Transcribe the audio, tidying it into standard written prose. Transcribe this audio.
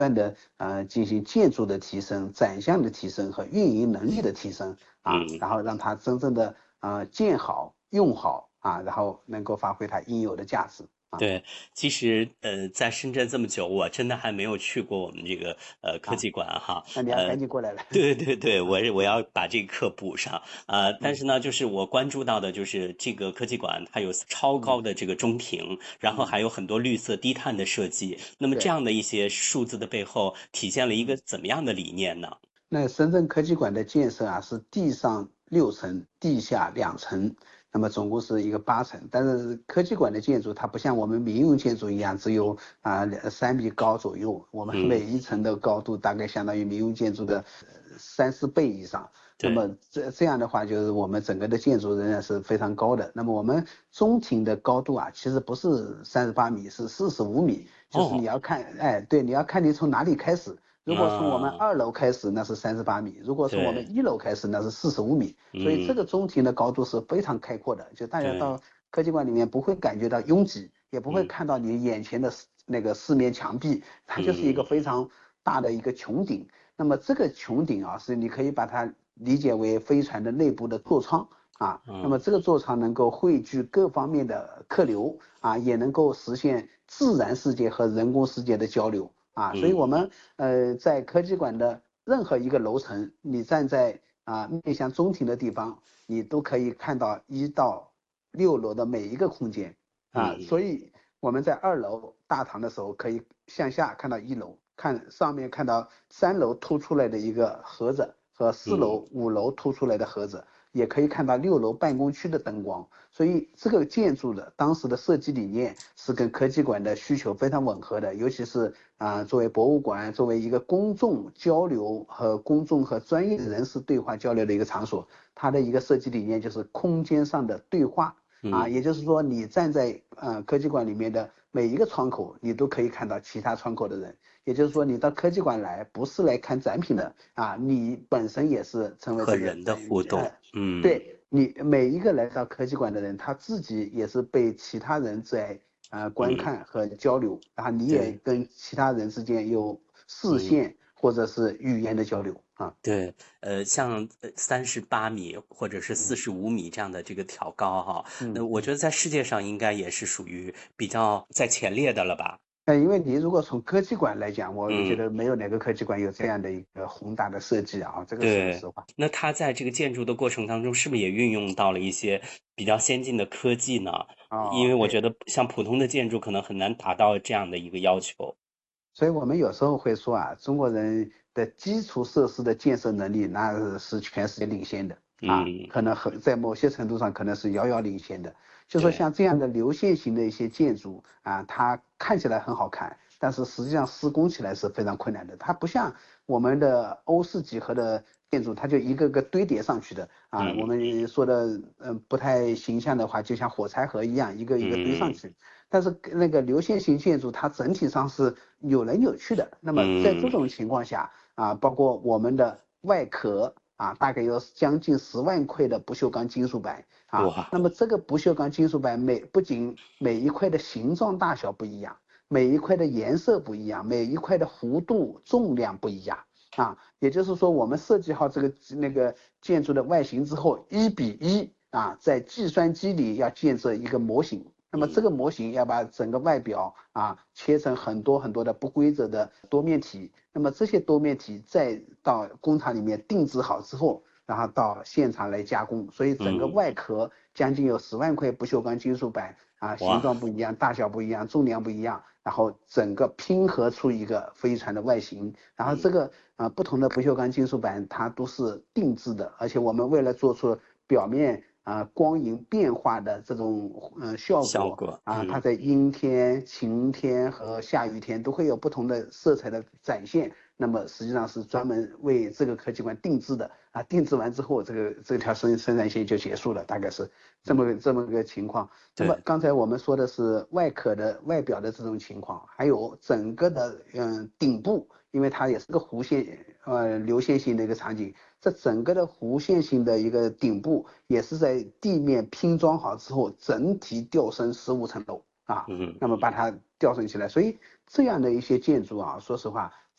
断的进行建筑的提升、展项的提升和运营能力的提升然后让它真正的建好、用好然后能够发挥它应有的价值。 对，其实在深圳这么久，我真的还没有去过我们这个科技馆哈。 那你要赶紧过来了。 对对对，我要把这个课补上但是呢，就是我关注到的就是这个科技馆，它有超高的这个中庭，然后还有很多绿色低碳的设计。那么这对。 样的一些数字的背后，体现了一个怎么样的理念呢？ 那深圳科技馆的建设是地上6层，地下2层，那么总共是一个8层。但是科技馆的建筑它不像我们民用建筑一样只有3米高左右，我们每一层的高度大概相当于民用建筑的3、4倍以上。那对， 么这样的话，就是我们整个的建筑仍然是非常高的。那么我们中庭的高度其实不是38米，是45米，就是你哦， 要看，对，你要看你从哪里开始。如果从我们啊， 2楼开始，那是38米；如果从我们对， 1楼开始，那是45米。所以这个嗯， 中庭的高度是非常开阔的，就大家对， 到科技馆里面不会感觉到拥挤，也不会嗯看到你眼前的那个四面墙壁，它就是一个嗯非常大的一个穹顶。那么这个穹顶是你可以把它理解为飞船的内部的座舱那么嗯， 这个座舱能够汇聚各方面的客流也能够实现自然世界和人工世界的交流所以我嗯， 们在科技馆的任何一个楼层，你站在面向中庭的地方，你都可以看到1到6楼的每一个空间所嗯， 以我们在2楼大堂的时候，可以向下看到1楼，看上面看到3楼凸出来的一个盒子和4 嗯， 楼、5楼凸出来的盒子，也可以看到6楼办公区的灯光。所以这个建筑的当时的设计理念是跟科技馆的需求非常吻合的，尤其是作为博物馆，作为一个公众交流和公众和专业人士对话交流的一个场所，它的一个设计理念就是空间上的对话。也嗯， 就是说，你站在科技馆里面的每一个窗口，你都可以看到其他窗口的人。也就是说，你到科技馆来不是来看展品的你本身也是成为这个和人的互动， 对你每一个来到科技馆的人，他自己也是被其他人在观嗯， 看和交流，然后你也对， 跟其他人之间有视嗯。 线或者是语言的交流对，像38米或者是嗯 45米这样的这个挑高哈，那我嗯嗯。 觉得在世界上应该也是属于比较在前列的了吧？ 因为你如果从科技馆来讲，我觉嗯， 得没有哪个科技馆有这样的一个宏大的设计这个是对。 实话。 那它在这个建筑的过程当中，是不是也运用到了一些比较先进的科技呢？因为我觉对， 得像普通的建筑可能很难达到这样的一个要求。 所以我们有时候会说中国人的基础设施的建设能力那是全世界领先的嗯， 可能在某些程度上可能是遥遥领先的。就说对， 像这样的流线型的一些建筑它看起来很好看，但是实际上施工起来是非常困难的。它不像我们的欧式几何的建筑，它就一个个堆叠上去的我嗯们说的不太形象的话，就像火柴盒一样，一个一个堆上嗯去。但是那个流线型建筑它整体上是扭来扭去的。那么在这嗯， 种情况下包括我们的外壳大概有将近10万块的不锈钢金属板哇， 那么这个不锈钢金属板不仅每一块的形状大小不一样，每一块的颜色不一样，每一块的弧度重量不一样也就是说我们设计好这个那个建筑的外形之后，1:1在计算机里要建设一个模型。那么这嗯个模型要把整个外表切成很多很多的不规则的多面体，那么这些多面体再到工厂里面定制好之后，然后到现场来加工，所以整个嗯， 外壳将近有10万块不锈钢金属板形哇， 状不一样，大小不一样，重量不一样，然后整个拼合出一个飞船的外形。然后这嗯， 个不同的不锈钢金属板它都是定制的，而且我们为了做出表面光影变化的这种效果效果， 它在阴天、晴天和下雨天都会有不同的色彩的展现。那么实际上是专门为这个科技馆定制的定制完之后，这条生产线就结束了，大概是嗯， 这么个情况。那么对， 刚才我们说的是外表的这种情况，还有整个的顶部，因为它也是个弧线流线型的一个场景，这整个的弧线型的一个顶部也是在地面拼装好之后，整体吊升15层楼嗯那么把它吊升起来。所以这样的一些建筑说实话，